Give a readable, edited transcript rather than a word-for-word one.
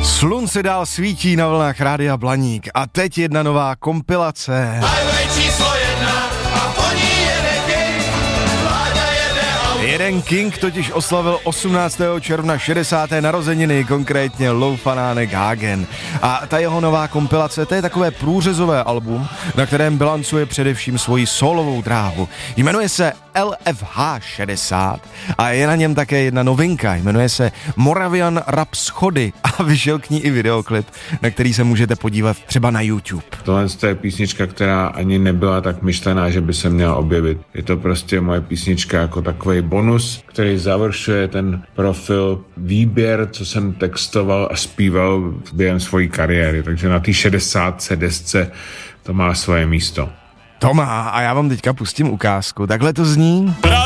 Slunce dál svítí na vlnách Rádia Blaník a teď jedna nová kompilace. Highway číslo 1 a po ní jede King. Vláďa jede auto. Jeden King totiž oslavil 18. června 60. narozeniny, konkrétně Lou Fanánek Hagen. A ta jeho nová kompilace, to je takové průřezové album, na kterém bilancuje především svoji solovou dráhu. Jmenuje se LFH 60 a je na něm také jedna novinka, jmenuje se Moravian Rap Schody a vyšel k ní i videoklip, na který se můžete podívat třeba na YouTube. Tohle je písnička, která ani nebyla tak myšlená, že by se měla objevit. Je to prostě moje písnička jako takový bonus, který završuje ten profil, výběr, co jsem textoval a zpíval během své kariéry. Takže na té 60. desce to má svoje místo. To má a já vám teďka pustím ukázku. Takhle to zní.